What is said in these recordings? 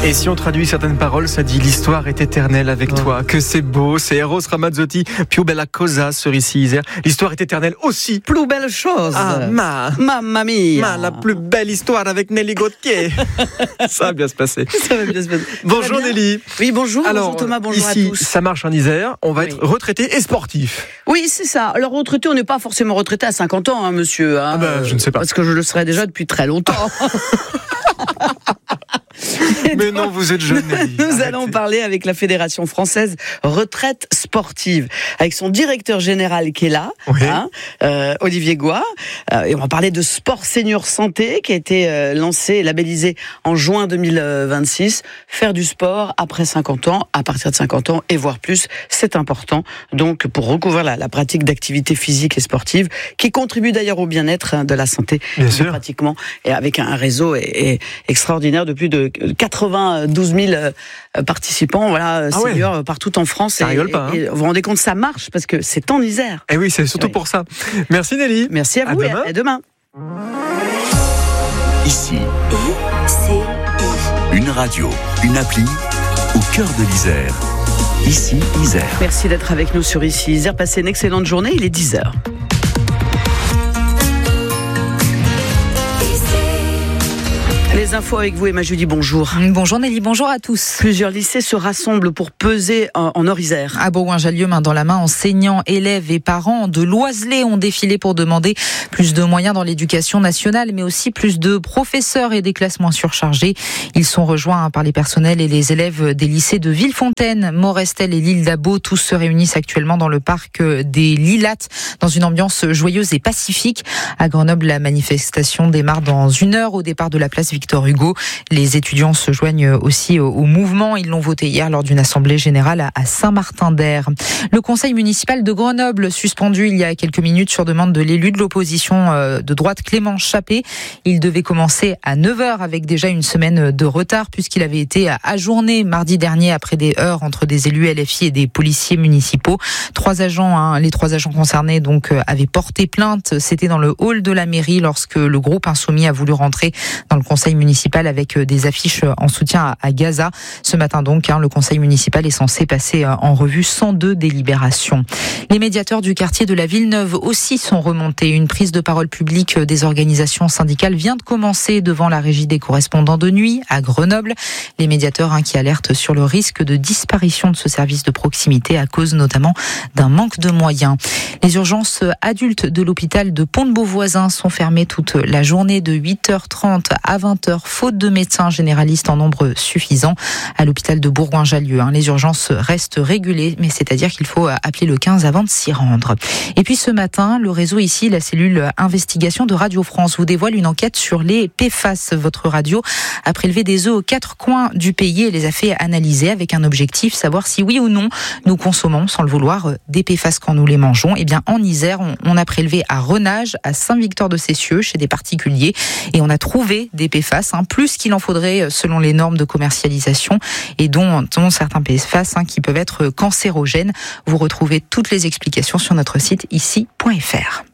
Et si on traduit certaines paroles, ça dit l'histoire est éternelle avec toi. Que c'est beau, c'est Eros Ramazzotti, più bella cosa sur Ici Isère. L'histoire est éternelle aussi. Plus belle chose. Mamma mia. La plus belle histoire avec Nelly Gauthier. Ça va bien se passer. Ça va bien se passer. Bonjour Nelly. Oui, bonjour. Alors, bonjour Thomas, bonjour ici, à tous. Ça marche en Isère, on va être retraité et sportif. Oui, c'est ça. Alors retraité, on n'est pas forcément retraité à 50 ans, monsieur. Je ne sais pas. Parce que je le serais déjà depuis très longtemps. Mais non, vous êtes jeune. Nous allons parler avec la Fédération française retraite sportive, avec son directeur général qui est là, Olivier Goua. Et on va parler de Sport Senior Santé, qui a été lancé et labellisé en juin 2026. Faire du sport après 50 ans, à partir de 50 ans et voire plus, c'est important. Donc, pour recouvrir la pratique d'activité physique et sportive, qui contribue d'ailleurs au bien-être de la santé, pratiquement, et avec un réseau extraordinaire de plus de 92 000 participants, seniors partout en France. Ça rigole pas. Et vous vous rendez compte, ça marche parce que c'est en Isère. Et oui, c'est surtout pour ça. Merci Nelly. Merci à vous et à demain. Ici, une radio, une appli au cœur de l'Isère. Ici Isère. Merci d'être avec nous sur Ici Isère. Passez une excellente journée, il est 10h. Les infos avec vous, Emma Judy, bonjour. Bonjour Nelly, bonjour à tous. Plusieurs lycées se rassemblent pour peser en Nord-Isère. À Bourgoin-Jallieu, main dans la main, enseignants, élèves et parents de l'Oiselay ont défilé pour demander plus de moyens dans l'éducation nationale, mais aussi plus de professeurs et des classes moins surchargées. Ils sont rejoints par les personnels et les élèves des lycées de Villefontaine, Morestel et l'île d'Abo. Tous se réunissent actuellement dans le parc des Lilates, dans une ambiance joyeuse et pacifique. À Grenoble, la manifestation démarre dans 1 heure au départ de la place Victor Hugo. Les étudiants se joignent aussi au mouvement. Ils l'ont voté hier lors d'une assemblée générale à Saint-Martin-d'Air. Le conseil municipal de Grenoble, suspendu il y a quelques minutes sur demande de l'élu de l'opposition de droite Clément Chappé. Il devait commencer à 9h avec déjà une semaine de retard puisqu'il avait été ajourné mardi dernier après des heurts entre des élus LFI et des policiers municipaux. Les 3 agents concernés donc avaient porté plainte. C'était dans le hall de la mairie lorsque le groupe insoumis a voulu rentrer dans le conseil municipal avec des affiches en soutien à Gaza. Ce matin donc, le conseil municipal est censé passer en revue 102 délibérations. Les médiateurs du quartier de la Villeneuve aussi sont remontés. Une prise de parole publique des organisations syndicales vient de commencer devant la régie des correspondants de nuit à Grenoble. Les médiateurs qui alertent sur le risque de disparition de ce service de proximité à cause notamment d'un manque de moyens. Les urgences adultes de l'hôpital de Pont-de-Beauvoisin sont fermées toute la journée de 8h30 à 20h, faute de médecins généralistes en nombre suffisant. À l'hôpital de Bourgoin-Jallieu, les urgences restent régulées, mais c'est-à-dire qu'il faut appeler le 15 avant de s'y rendre. Et puis ce matin, le réseau ici, la cellule investigation de Radio France, vous dévoile une enquête sur les PFAS. Votre radio a prélevé des œufs aux 4 coins du pays et les a fait analyser avec un objectif, savoir si oui ou non nous consommons, sans le vouloir, des PFAS quand nous les mangeons. Et bien en Isère, on a prélevé à Renage, à Saint-Victor-de-Cessieux, chez des particuliers, et on a trouvé des PFAS, plus qu'il en faudrait selon les normes de commercialisation, et dont certains PFAS qui peuvent être cancérogènes. Vous retrouvez toutes les explications sur notre site ici.fr.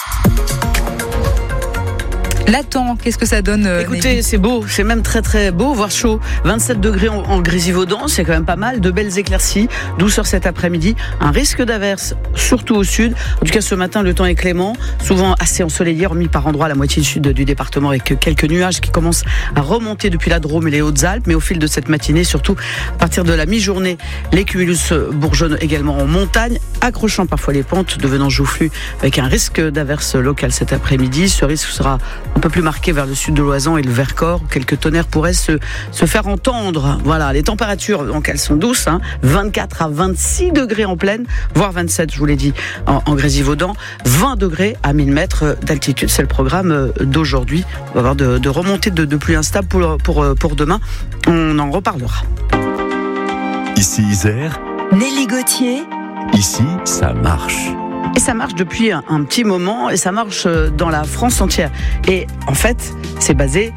Latent, qu'est-ce que ça donne Écoutez, c'est beau, c'est même très très beau, voire chaud. 27 degrés en Grésivaudan, c'est quand même pas mal. De belles éclaircies, douceur cet après-midi. Un risque d'averse, surtout au sud. En tout cas, ce matin, le temps est clément, souvent assez ensoleillé, remis par endroits la moitié sud du département, avec quelques nuages qui commencent à remonter depuis la Drôme et les Hautes-Alpes. Mais au fil de cette matinée, surtout à partir de la mi-journée, les cumulus bourgeonnent également en montagne, accrochant parfois les pentes, devenant joufflus, avec un risque d'averse locale cet après-midi. Ce risque sera un peu plus marqué vers le sud de l'Oisans et le Vercors, où quelques tonnerres pourraient se faire entendre. Voilà, les températures, donc elles sont douces, 24 à 26 degrés en plaine, voire 27, je vous l'ai dit, en Grésivaudan, 20 degrés à 1000 mètres d'altitude, c'est le programme d'aujourd'hui. On va avoir de remontées de pluie instable pour demain, on en reparlera. Ici Isère, Nelly Gauthier. Ici, ça marche. Et ça marche depuis un petit moment, et ça marche dans la France entière. Et en fait, c'est basé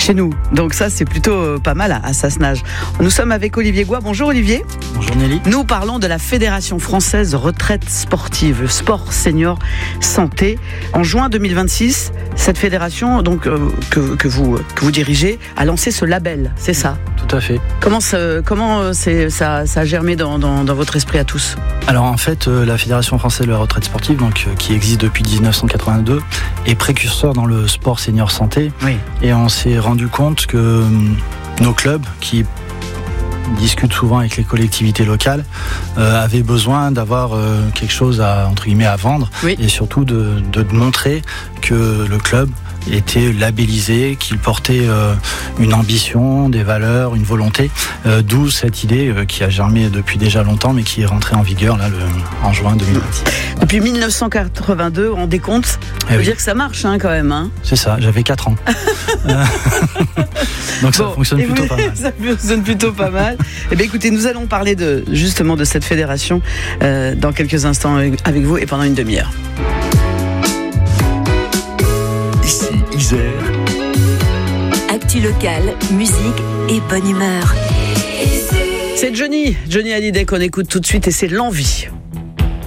chez nous. Donc ça, c'est plutôt pas mal à Sassenage. Nous sommes avec Olivier Goua. Bonjour Olivier. Bonjour Nelly. Nous parlons de la Fédération française retraite sportive, le sport senior santé. En juin 2026, cette fédération donc, que vous dirigez a lancé ce label, c'est ça? Tout à fait. Comment ça a germé dans votre esprit à tous? Alors en fait, la Fédération française de la retraite sportive, donc, qui existe depuis 1982, est précurseur dans le sport senior santé. Oui. Et on s'est rendu compte que nos clubs, qui discutent souvent avec les collectivités locales, avaient besoin d'avoir quelque chose à vendre, oui. Et surtout de montrer que le club était labellisé, qu'il portait une ambition, des valeurs, une volonté, d'où cette idée qui a germé depuis déjà longtemps mais qui est rentrée en vigueur là, en juin 2026. Depuis 1982, on décompte, ça veut dire que ça marche quand même. Hein. C'est ça, j'avais 4 ans. Donc ça fonctionne plutôt pas mal. Ça fonctionne plutôt pas mal. Eh bien écoutez, nous allons parler justement de cette fédération dans quelques instants avec vous et pendant une demi-heure. Ici Isère. Actu locale, musique et bonne humeur. C'est Johnny Hallyday qu'on écoute tout de suite et c'est l'envie.